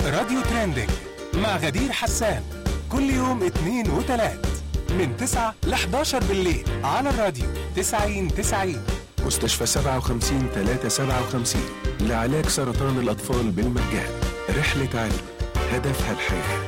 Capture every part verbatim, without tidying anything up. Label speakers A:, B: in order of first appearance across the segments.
A: راديو ترندنج مع غدير حسان كل يوم اثنين وثلاث من تسعة ل حداشر بالليل على الراديو تسعين تسعين.
B: مستشفى سبعة وخمسين ثلاثة سبعة وخمسين لعلاج سرطان الأطفال بالمجان. رحلة علم هدفها الحياة.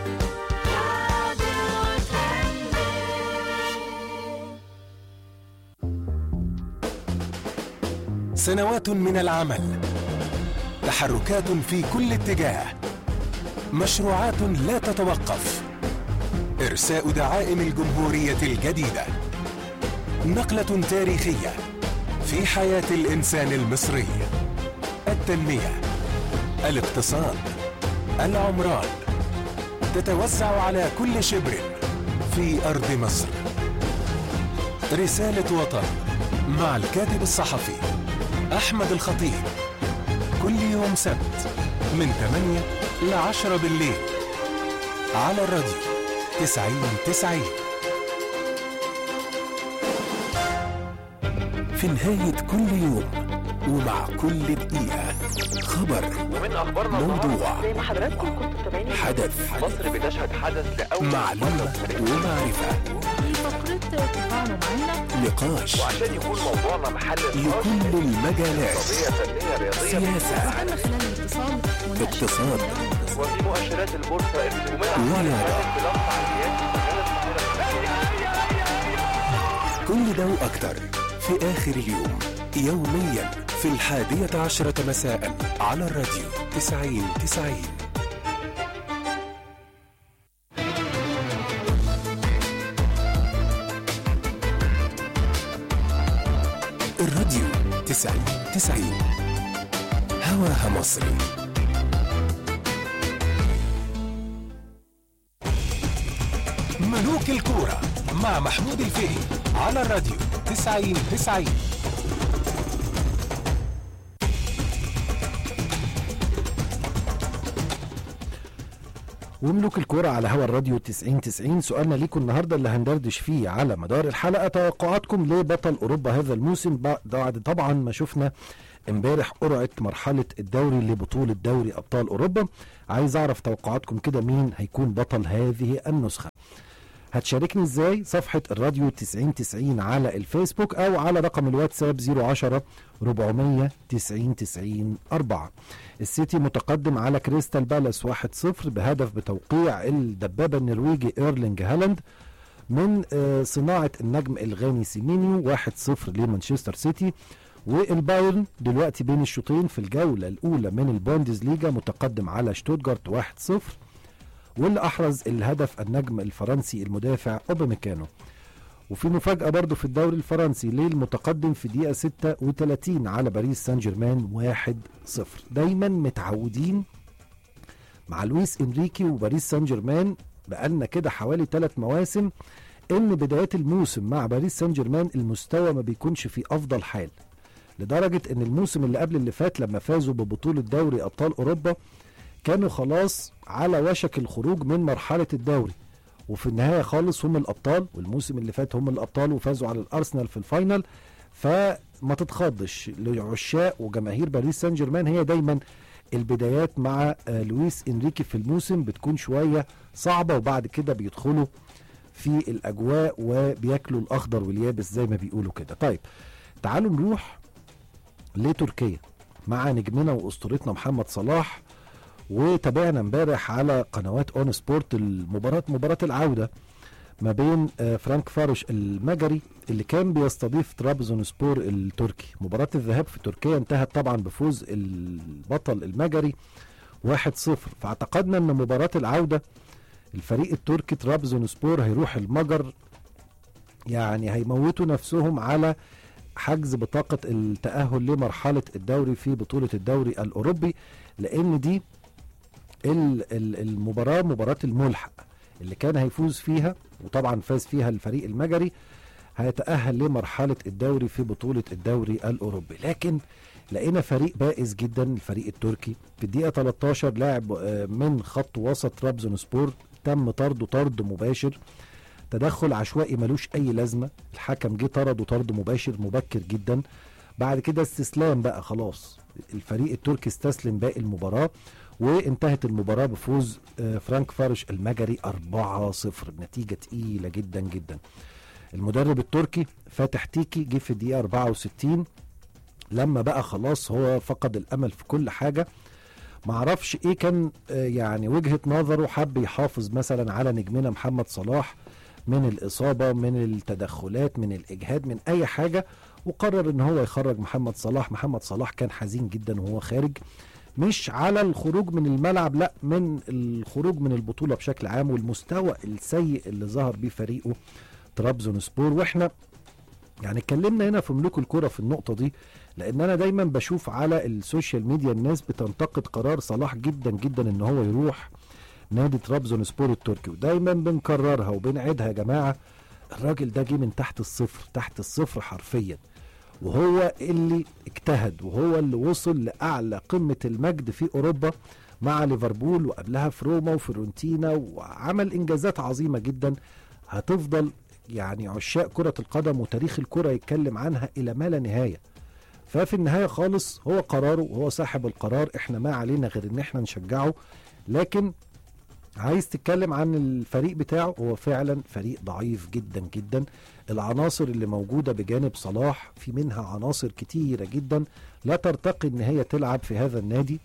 A: سنوات من العمل، تحركات في كل اتجاه، مشروعات لا تتوقف، إرساء دعائم الجمهورية الجديدة، نقلة تاريخية في حياة الإنسان المصري. التنمية، الاقتصاد، العمران تتوزع على كل شبر في أرض مصر. رسالة وطن مع الكاتب الصحفي أحمد الخطيب كل يوم سبت من ثمانية ل عشرة بالليل على الراديو تسعين تسعين. في نهاية كل يوم ومع كل دقيقة خبر
C: ومن أخبارنا
A: موضوع
C: زي ما حضراتكم كنتوا متابعين
A: حدث
C: مصر بتشهد حدث لأول
A: معلومة ومعرفة
D: في فقرة تفاعلوا معنا
A: نقاش
C: وعشان يكون موضوعنا محل
A: لكل المجالات،
C: قضية فنية رياضية
A: سياسة،
D: وتم خلال الاتصال
A: اقتصاد،
C: وفي مؤشرات البورصة ومن
A: رياضة. كل ده وأكتر في آخر اليوم يوميا في الحادية عشرة مساء على الراديو تسعين تسعين. الراديو تسعين تسعين هواها مصري. ملوك الكورة مع محمود الفقي على الراديو تسعين تسعين.
E: وملوك الكورة على هوا الراديو تسعين تسعين. سؤالنا ليكم النهاردة اللي هندردش فيه على مدار الحلقة توقعاتكم لبطل أوروبا هذا الموسم بعد طبعا ما شفنا امبارح قرعة مرحلة الدوري لبطولة دوري أبطال أوروبا. عايز أعرف توقعاتكم كده مين هيكون بطل هذه النسخة. هتشاركني ازاي؟ صفحة الراديو تسعين تسعين على الفيسبوك او على رقم الواتساب صفر عشرة أربعمية تسعين تسعين أربعة. السيتي متقدم على كريستال بالاس واحد صفر بهدف بتوقيع الدبابة النرويجي ايرلينج هالاند من صناعة النجم الغاني سيمينيو. واحد صفر لمانشستر سيتي. والبايرن دلوقتي بين الشوطين في الجولة الأولى من البوندز ليجا متقدم على شتوتجارت واحد صفر، واللي أحرز الهدف النجم الفرنسي المدافع أوباميكانو. وفي مفاجأة برضو في الدوري الفرنسي ليل متقدم في دقيقة ستة وثلاثين على باريس سان جيرمان واحد صفر. دايما متعودين مع لويس إنريكي وباريس سان جيرمان بقالنا كده حوالي ثلاث مواسم إن بدايات الموسم مع باريس سان جيرمان المستوى ما بيكونش في أفضل حال، لدرجة إن الموسم اللي قبل اللي فات لما فازوا ببطولة دوري أبطال أوروبا كانوا خلاص على وشك الخروج من مرحلة الدوري، وفي النهاية خالص هم الأبطال، والموسم اللي فات هم الأبطال وفازوا على الأرسنال في الفاينل. فما تتخضش لعشاق وجماهير باريس سان جيرمان، هي دايما البدايات مع لويس إنريكي في الموسم بتكون شوية صعبة وبعد كده بيدخلوا في الأجواء وبياكلوا الأخضر واليابس زي ما بيقولوا كده. طيب تعالوا نروح لتركيا مع نجمنا وأسطورتنا محمد صلاح. وتابعنا امبارح على قنوات اون سبورت المباراة مباراة العودة ما بين فرانك فارش المجري اللي كان بيستضيف ترابزون سبور التركي. مباراة الذهاب في تركيا انتهت طبعا بفوز البطل المجري واحد صفر. فاعتقدنا ان مباراة العودة الفريق التركي ترابزون سبور هيروح المجر، يعني هيموتوا نفسهم على حجز بطاقة التأهل لمرحلة الدوري في بطولة الدوري الأوروبي، لأن دي المباراة مباراة الملحق اللي كان هيفوز فيها وطبعا فاز فيها الفريق المجري هيتأهل لمرحلة الدوري في بطولة الدوري الأوروبي. لكن لقينا فريق بائس جدا الفريق التركي. في الدقيقة ثلاثة عشر لاعب من خط وسط ترابزون سبور تم طرده طرد مباشر، تدخل عشوائي ملوش أي لازمة. الحكم جه طرده طرد مباشر مبكر جدا. بعد كده استسلام بقى، خلاص الفريق التركي استسلم باقي المباراة، وانتهت المباراة بفوز فرانك فارش المجري أربعة صفر، نتيجة تقيلة جدا جدا. المدرب التركي فاتح تيكي جه في الدقيقة أربعة وستين لما بقى خلاص هو فقد الأمل في كل حاجة. معرفش ايه كان يعني وجهة نظره، حب يحافظ مثلا على نجمنا محمد صلاح من الإصابة، من التدخلات، من الإجهاد، من أي حاجة، وقرر ان هو يخرج محمد صلاح. محمد صلاح كان حزين جدا وهو خارج، مش على الخروج من الملعب، لا، من الخروج من البطولة بشكل عام والمستوى السيء اللي ظهر بيه فريقه طرابزون سبور. واحنا يعني اتكلمنا هنا في ملوك الكرة في النقطة دي، لان انا دايما بشوف على السوشيال ميديا الناس بتنتقد قرار صلاح جدا جدا ان هو يروح نادي طرابزون سبور التركي، ودايما بنكررها وبنعيدها يا جماعة، الراجل ده جه من تحت الصفر، تحت الصفر حرفيا، وهو اللي اجتهد وهو اللي وصل لأعلى قمة المجد في أوروبا مع ليفربول، وقبلها في روما وفيورنتينا، وعمل إنجازات عظيمة جدا هتفضل يعني عشاق كرة القدم وتاريخ الكرة يتكلم عنها إلى ما لا نهاية. ففي النهاية خالص هو قراره وهو صاحب القرار، احنا ما علينا غير ان احنا نشجعه. لكن عايز تتكلم عن الفريق بتاعه، هو فعلا فريق ضعيف جدا جدا. العناصر اللي موجودة بجانب صلاح في منها عناصر كتيرة جدا لا ترتقي ان هي تلعب في هذا النادي،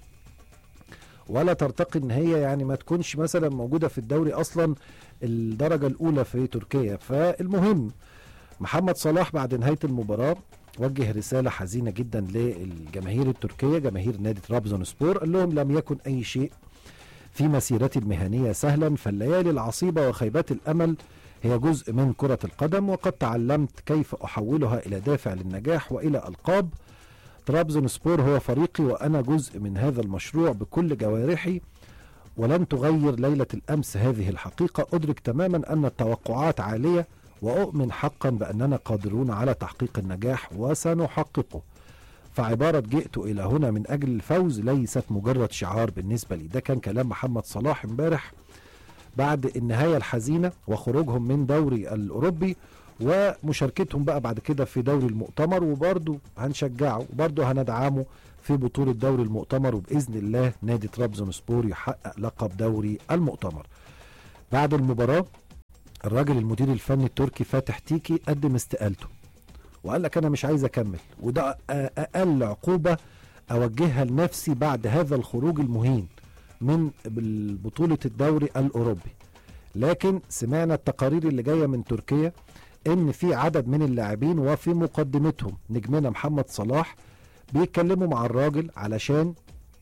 E: ولا ترتقي ان هي يعني ما تكونش مثلا موجودة في الدوري اصلا الدرجة الاولى في تركيا. فالمهم محمد صلاح بعد نهاية المباراة وجه رسالة حزينة جدا للجماهير التركية، جماهير نادي طرابزون سبور، قال لهم لم يكن اي شيء في مسيرتي المهنية سهلا، فالليالي العصيبة وخيبات الأمل هي جزء من كرة القدم، وقد تعلمت كيف أحولها إلى دافع للنجاح وإلى ألقاب. طرابزون سبور هو فريقي وأنا جزء من هذا المشروع بكل جوارحي، ولن تغير ليلة الأمس هذه الحقيقة. أدرك تماما أن التوقعات عالية، وأؤمن حقا بأننا قادرون على تحقيق النجاح وسنحققه. فعبارة جئت إلى هنا من أجل الفوز ليست مجرد شعار بالنسبة لي. ده كان كلام محمد صلاح امبارح بعد النهاية الحزينة وخروجهم من دوري الأوروبي ومشاركتهم بقى بعد كده في دوري المؤتمر، وبرضه هنشجعه وبرضه هندعمه في بطولة دوري المؤتمر، وبإذن الله نادي طرابزون سبور يحقق لقب دوري المؤتمر. بعد المباراة الراجل المدير الفني التركي فاتح تيكي قدم استقالته وقال لك أنا مش عايز أكمل، وده أقل عقوبة أوجهها لنفسي بعد هذا الخروج المهين من بطولة الدوري الأوروبي. لكن سمعنا التقارير اللي جاية من تركيا إن في عدد من اللاعبين وفي مقدمتهم نجمنا محمد صلاح بيتكلموا مع الراجل علشان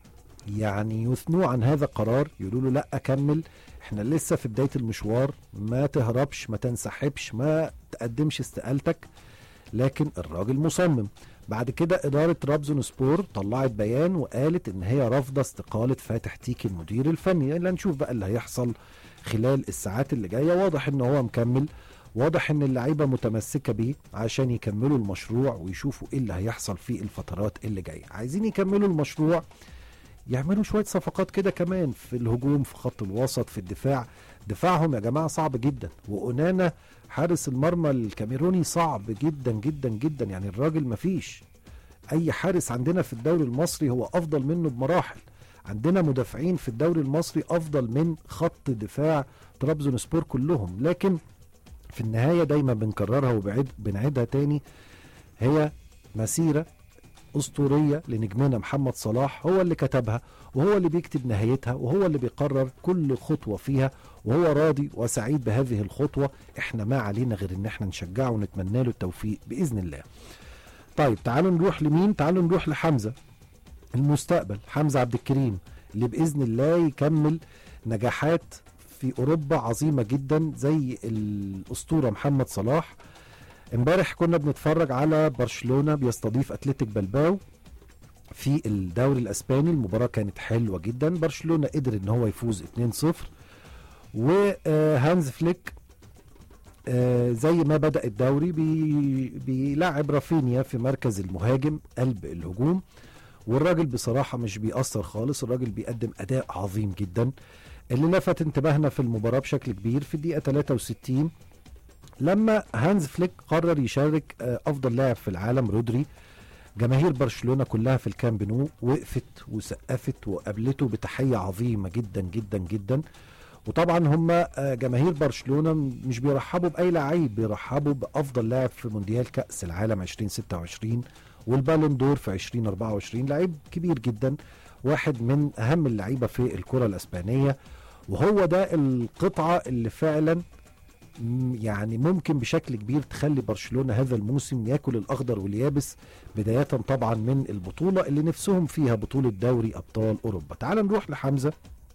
E: يعني يثنوا عن هذا القرار، يقولوا له لا أكمل، احنا لسه في بداية المشوار، ما تهربش، ما تنسحبش، ما تقدمش استقالتك. لكن الراجل مصمم. بعد كده إدارة طرابزون سبور طلعت بيان وقالت إن هي رافضة استقالة فاتح تيكي المدير الفني. يعني نشوف بقى اللي هيحصل خلال الساعات اللي جاية. واضح إن هو مكمل، واضح إن اللعيبة متمسكة بيه عشان يكملوا المشروع ويشوفوا إيه اللي هيحصل في الفترات اللي جاية. عايزين يكملوا المشروع، يعملوا شوية صفقات كده كمان في الهجوم، في خط الوسط، في الدفاع. دفاعهم يا جماعة صعب جدا، وأونانا حارس المرمى الكاميروني صعب جدا جدا جدا. يعني الراجل مفيش أي حارس عندنا في الدوري المصري هو أفضل منه بمراحل. عندنا مدافعين في الدوري المصري أفضل من خط دفاع طرابزون سبور كلهم. لكن في النهاية دايما بنكررها وبنعيدها تاني، هي مسيرة أسطورية لنجمنا محمد صلاح، هو اللي كتبها وهو اللي بيكتب نهايتها وهو اللي بيقرر كل خطوة فيها، وهو راضي وسعيد بهذه الخطوة. احنا ما علينا غير ان احنا نشجعه ونتمنى له التوفيق بإذن الله. طيب تعالوا نروح لمين؟ تعالوا نروح لحمزة المستقبل، حمزة عبد الكريم، اللي بإذن الله يكمل نجاحات في أوروبا عظيمة جدا زي الأسطورة محمد صلاح. امبارح كنا بنتفرج على برشلونة بيستضيف أتلتيك بلباو في الدوري الأسباني. المباراة كانت حلوة جدا، برشلونة قدر ان هو يفوز اتنين صفر، وهانز فليك زي ما بدأ الدوري بيلعب رافينيا في مركز المهاجم قلب الهجوم، والراجل بصراحة مش بيأثر خالص، الراجل بيقدم أداء عظيم جدا. اللي لفت انتباهنا في المباراة بشكل كبير في الدقيقة ثلاثة وستين لما هانز فليك قرر يشارك أفضل لاعب في العالم رودري جماهير برشلونة كلها في الكامب نو وقفت وسقفت وقابلته بتحية عظيمة جدا جدا جدا. وطبعا هم جماهير برشلونة مش بيرحبوا بأي لعيب، بيرحبوا بأفضل لاعب في مونديال كأس العالم ألفين وستة وعشرين والبالون دور في ألفين وأربعة وعشرين، لعيب كبير جدا، واحد من أهم اللعيبة في الكرة الأسبانية. وهو ده القطعة اللي فعلا يعني ممكن بشكل كبير تخلي برشلونة هذا الموسم ياكل الأخضر واليابس، بداية طبعا من البطولة اللي نفسهم فيها، بطولة دوري أبطال أوروبا. تعال نروح لحمزة.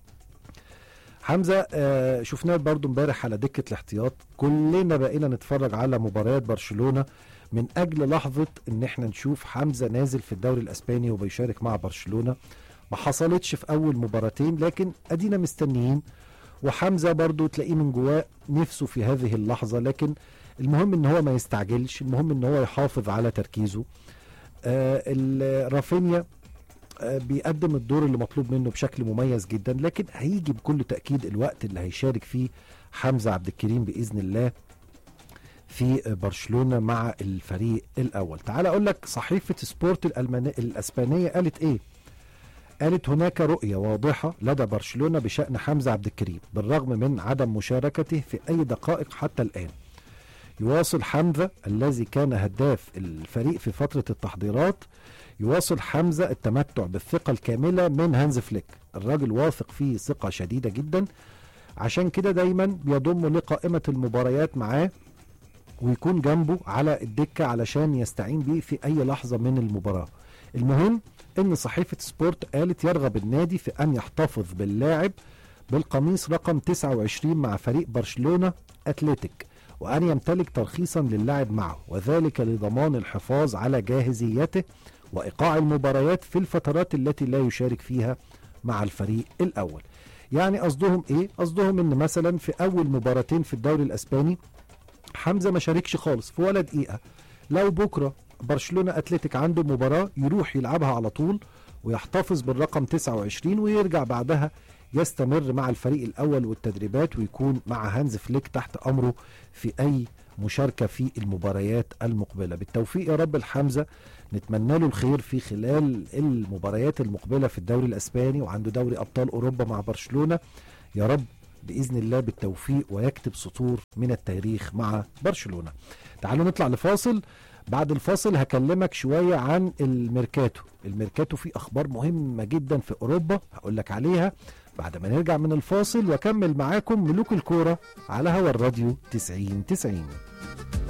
E: حمزة آه شفناه برضو امبارح على دكة الاحتياط. كلنا بقينا نتفرج على مباريات برشلونة من أجل لحظة إن احنا نشوف حمزة نازل في الدوري الأسباني وبيشارك مع برشلونة. ما حصلتش في أول مباراتين، لكن أدينا مستنيين، وحمزة برضو تلاقيه من جواه نفسه في هذه اللحظة، لكن المهم ان هو ما يستعجلش، المهم ان هو يحافظ على تركيزه. آه رافينيا آه بيقدم الدور اللي مطلوب منه بشكل مميز جدا، لكن هيجي بكل تأكيد الوقت اللي هيشارك فيه حمزة عبد الكريم بإذن الله في برشلونة مع الفريق الأول. تعال أقول لك صحيفة سبورت الأسبانية قالت إيه. قالت هناك رؤية واضحة لدى برشلونة بشأن حمزة عبد الكريم بالرغم من عدم مشاركته في أي دقائق حتى الآن. يواصل حمزة الذي كان هداف الفريق في فترة التحضيرات، يواصل حمزة التمتع بالثقة الكاملة من هانز فليك. الراجل واثق فيه ثقة شديدة جدا، عشان كده دايما بيضم لقائمة المباريات معاه ويكون جنبه على الدكة علشان يستعين بيه في أي لحظة من المباراة. المهم ان صحيفة سبورت قالت يرغب النادي في ان يحتفظ باللاعب بالقميص رقم تسعة وعشرين مع فريق برشلونة اتلتيك، وان يمتلك ترخيصا للاعب معه، وذلك لضمان الحفاظ على جاهزيته وايقاع المباريات في الفترات التي لا يشارك فيها مع الفريق الاول. يعني قصدهم ايه؟ قصدهم ان مثلا في اول مباراتين في الدوري الاسباني حمزة ما شاركش خالص في ولا دقيقة، لو بكرة برشلونة اتلتيك عنده مباراة يروح يلعبها على طول ويحتفظ بالرقم تسعة وعشرين، ويرجع بعدها يستمر مع الفريق الأول والتدريبات، ويكون مع هانز فليك تحت أمره في أي مشاركة في المباريات المقبلة. بالتوفيق يا رب الحمزة، نتمنى له الخير في خلال المباريات المقبلة في الدوري الأسباني، وعنده دوري أبطال أوروبا مع برشلونة. يا رب بإذن الله بالتوفيق ويكتب سطور من التاريخ مع برشلونة. تعالوا نطلع لفاصل. بعد الفاصل هكلمك شوية عن الميركاتو. الميركاتو فيه أخبار مهمة جدا في أوروبا هقول لك عليها بعد ما نرجع من الفاصل، وأكمل معاكم ملوك الكورة على هوا الراديو تسعين تسعين.